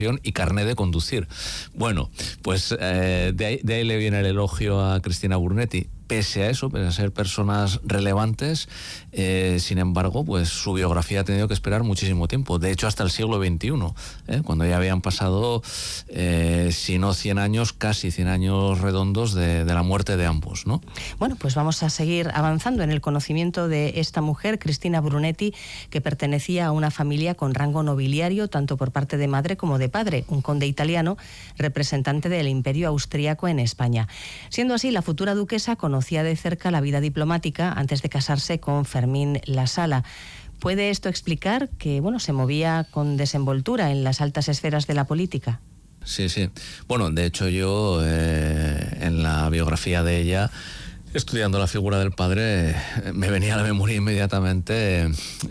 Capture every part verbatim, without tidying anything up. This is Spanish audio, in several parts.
y carné de conducir. Bueno, pues eh, de, ahí, de ahí le viene el elogio a Cristina Brunetti. Pese a eso, pese a ser personas relevantes, eh, sin embargo, pues su biografía ha tenido que esperar muchísimo tiempo. De hecho, hasta el siglo veintiuno, ¿eh? Cuando ya habían pasado, eh, si no cien años, casi cien años redondos de, de la muerte de ambos, ¿no? Bueno, pues vamos a seguir avanzando en el conocimiento de esta mujer, Cristina Brunetti, que pertenecía a una familia con rango nobiliario, tanto por parte de madre como de padre, un conde italiano, representante del Imperio Austríaco en España. Siendo así, la futura duquesa conocía de cerca la vida diplomática antes de casarse con Fermín Lasala. ¿Puede esto explicar que, bueno, se movía con desenvoltura en las altas esferas de la política? Sí, sí. Bueno, de hecho yo eh, en la biografía de ella, estudiando la figura del padre, me venía a la memoria inmediatamente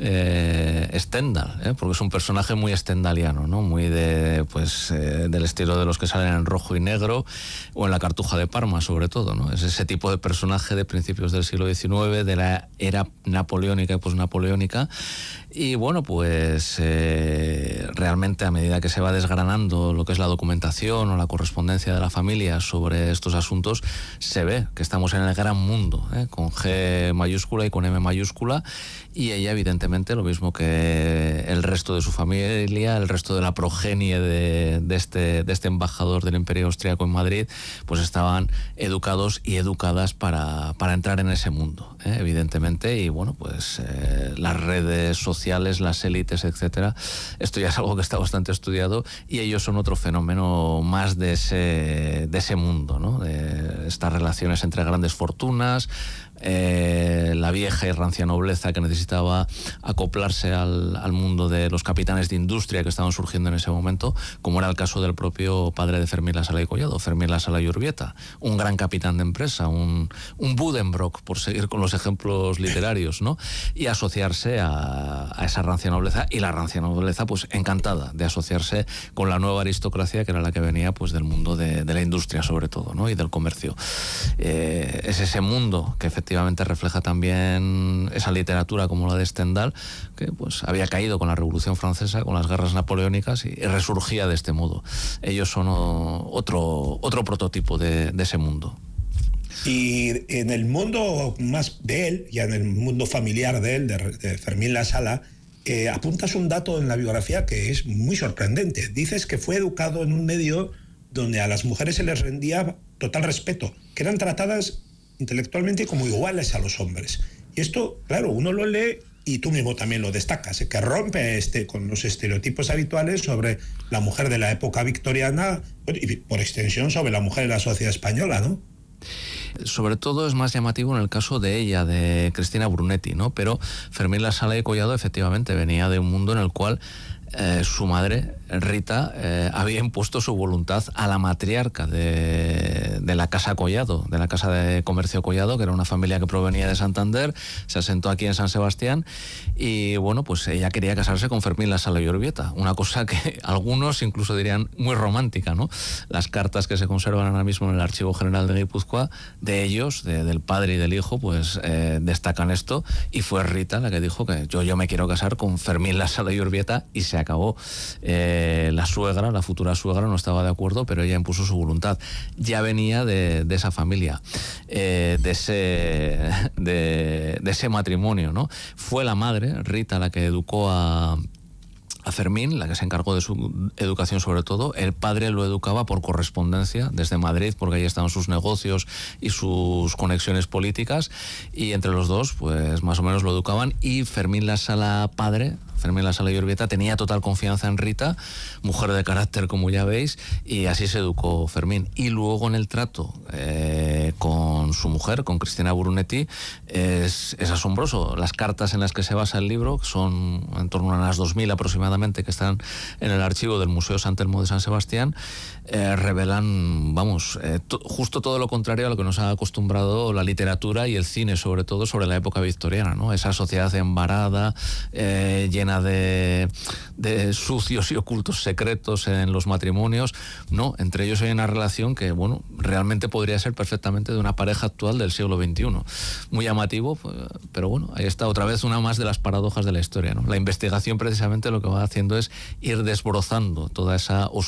eh, Stendhal, ¿eh? Porque es un personaje muy stendhaliano, ¿no? Muy de, pues, eh, del estilo de los que salen en rojo y negro, o en La Cartuja de Parma, sobre todo, ¿no? Es ese tipo de personaje de principios del siglo diecinueve, de la era napoleónica y posnapoleónica. Y bueno, pues eh, realmente a medida que se va desgranando lo que es la documentación o la correspondencia de la familia sobre estos asuntos, se ve que estamos en el gran mundo, ¿eh? Con G mayúscula y con M mayúscula, y ella evidentemente, lo mismo que el resto de su familia, el resto de la progenie de, de, este, de este embajador del Imperio Austríaco en Madrid, pues estaban educados y educadas para, para entrar en ese mundo, ¿eh? Evidentemente. Y bueno, pues eh, las redes sociales, las élites, etcétera, esto ya es algo que está bastante estudiado, y ellos son otro fenómeno más de ese, de ese mundo, ¿no? De estas relaciones entre grandes fortunas, eh, la vieja y rancia nobleza que necesitaba acoplarse al, al mundo de los capitanes de industria que estaban surgiendo en ese momento, como era el caso del propio padre de Fermín Lasala y Collado, Fermín Lasala y Urbieta, un gran capitán de empresa, un, un Buddenbrock, por seguir con los ejemplos literarios, ¿no? Y asociarse a, a esa rancia nobleza, y la rancia nobleza pues encantada de asociarse con la nueva aristocracia, que era la que venía pues del mundo de, de la industria sobre todo, ¿no? Y del comercio. Eh, es ese mundo que efectivamente refleja también esa literatura como la de Stendhal, que pues había caído con la Revolución Francesa, con las guerras napoleónicas, y, y resurgía de este modo. Ellos son o, otro, otro prototipo de, de ese mundo. Y en el mundo más de él, ya en el mundo familiar de él, de, de Fermín Lasala, eh, apuntas un dato en la biografía que es muy sorprendente. Dices que fue educado en un medio donde a las mujeres se les rendía total respeto, que eran tratadas intelectualmente como iguales a los hombres. Y esto, claro, uno lo lee, y tú mismo también lo destacas, que rompe este, con los estereotipos habituales sobre la mujer de la época victoriana, y por extensión sobre la mujer de la sociedad española, ¿no? Sobre todo es más llamativo en el caso de ella, de Cristina Brunetti, ¿no? Pero Fermín Lasala y Collado efectivamente venía de un mundo en el cual Eh, su madre, Rita, eh, había impuesto su voluntad a la matriarca de, de la Casa Collado, de la Casa de Comercio Collado, que era una familia que provenía de Santander, se asentó aquí en San Sebastián, y bueno, pues ella quería casarse con Fermín Lasala y Urbieta, una cosa que algunos incluso dirían muy romántica, ¿no? Las cartas que se conservan ahora mismo en el Archivo General de Guipúzcoa, de ellos, de, del padre y del hijo, pues eh, destacan esto, y fue Rita la que dijo que yo, yo me quiero casar con Fermín Lasala y Urbieta, y se acabó. Eh, la suegra, la futura suegra, no estaba de acuerdo, pero ella impuso su voluntad. Ya venía de, de esa familia, eh, de, ese, de, de ese matrimonio, ¿no? Fue la madre, Rita, la que educó a a Fermín, la que se encargó de su educación sobre todo. El padre lo educaba por correspondencia desde Madrid, porque ahí estaban sus negocios y sus conexiones políticas, y entre los dos pues más o menos lo educaban. Y Fermín Lasala padre, Fermín Lasala y Urbieta, tenía total confianza en Rita, mujer de carácter como ya veis, y así se educó Fermín. Y luego en el trato eh, con su mujer, con Cristina Brunetti, es, es asombroso. Las cartas en las que se basa el libro, que son en torno a unas dos mil aproximadamente, que están en el archivo del Museo San Telmo de San Sebastián, eh, revelan, vamos, eh, to, justo todo lo contrario a lo que nos ha acostumbrado la literatura y el cine, sobre todo sobre la época victoriana, ¿no? Esa sociedad embarada, eh, llena de, de sucios y ocultos secretos en los matrimonios, no, entre ellos hay una relación que, bueno, realmente podría ser perfectamente de una pareja actual del siglo veintiuno. Muy llamativo, pero bueno, ahí está otra vez una más de las paradojas de la historia, ¿no? La investigación precisamente lo que va haciendo es ir desbrozando toda esa oscuridad